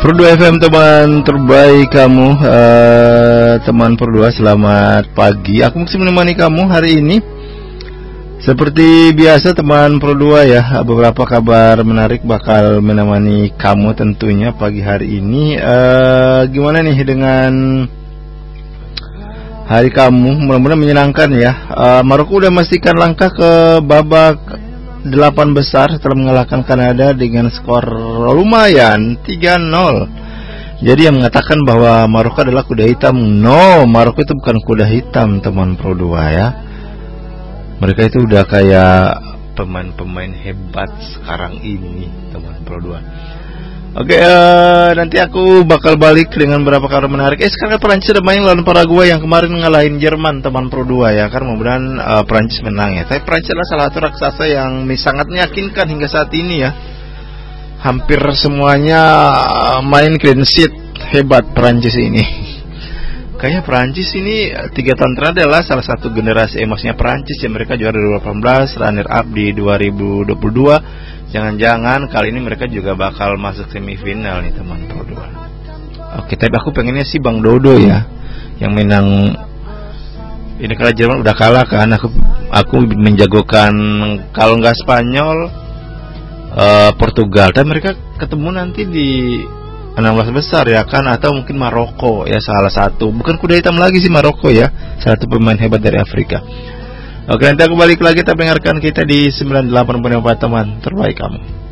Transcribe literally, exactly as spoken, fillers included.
Perdua F M teman terbaik kamu, uh, teman Perdua, selamat pagi. Aku masih menemani kamu hari ini. Seperti biasa teman Perdua ya, beberapa kabar menarik bakal menemani kamu tentunya pagi hari ini. uh, Gimana nih dengan hari kamu? Mudah-mudahan menyenangkan ya. uh, Maroko udah memastikan langkah ke babak delapan besar setelah mengalahkan Kanada dengan skor lumayan tiga nol. Jadi yang mengatakan bahwa Maroko adalah kuda hitam, no, Maroko itu bukan kuda hitam teman Pro dua ya. Mereka itu udah kayak pemain-pemain hebat sekarang ini teman Pro dua. Oke, uh, nanti aku bakal balik dengan beberapa kabar menarik. Eh sekarang Perancis udah main lawan Paraguay yang kemarin ngalahin Jerman teman Pro dua ya. Karena mudah-mudahan uh, Perancis menang ya. Tapi Perancis adalah salah satu raksasa yang sangat meyakinkan hingga saat ini ya. Hampir semuanya main clean sheet, hebat Perancis ini. Kayaknya Perancis ini tiga tahun terakhir adalah salah satu generasi emosnya Perancis ya. Mereka juara dua ribu delapan belas, runner up di dua ribu dua puluh dua. Jangan-jangan kali ini mereka juga bakal masuk semifinal nih teman Pro dua. Oke, tapi aku pengennya sih Bang Dodo ya yang menang. Ini kalau Jerman udah kalah kan, aku aku menjagokan kalau nggak Spanyol, uh, Portugal. Dan mereka ketemu nanti di enam belas besar ya kan, atau mungkin Maroko ya, salah satu. Bukan kuda hitam lagi sih Maroko ya, salah satu pemain hebat dari Afrika. Oke, nanti aku balik lagi, tapi dengarkan kita di sembilan puluh delapan koma empat teman terbaik kamu.